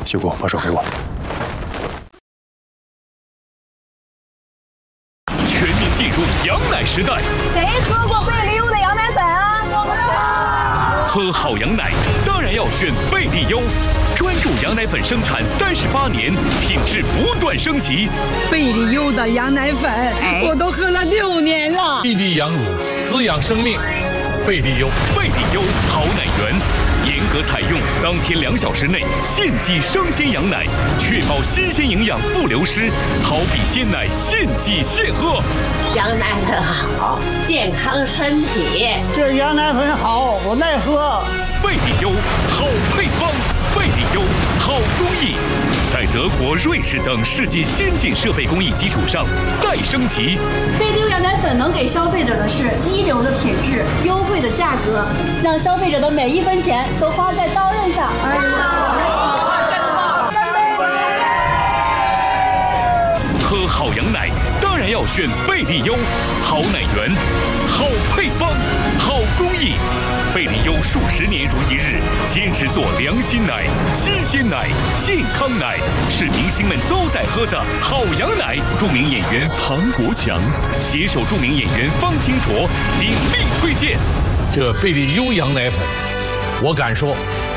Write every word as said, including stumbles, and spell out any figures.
秀姑，把手给我。 全面进入羊奶时代。 谁喝过贝利优的羊奶粉啊？我们喝好羊奶当然要选贝利优，专注羊奶粉生产三十八年，品质不断升级。 贝利优的羊奶粉，我都喝了六年了。 滴滴羊乳，滋养生命。贝利优， 贝利优好奶源，严格采用当天两小时内现挤生鲜羊奶，确保新鲜营养不流失，好比鲜奶现挤现喝。 羊奶粉好，健康身体。 这羊奶粉好，我爱喝。 贝利优好配方，贝利优好工艺，在德国、瑞士等世界先进设备工艺基础上再升级。 贝利优羊奶粉能给消费者的是一流的品质、优惠的价格，让消费者的每一分钱都花在刀刃上。哎喝好羊奶当然要选贝利优，好奶源，好配方，好工艺。贝利优数十年如一日，坚持做良心奶、新鲜奶、健康奶，是明星们都在喝的好羊奶。著名演员唐国强携手著名演员方清卓鼎力推荐。 这贝利优羊奶粉，我敢说，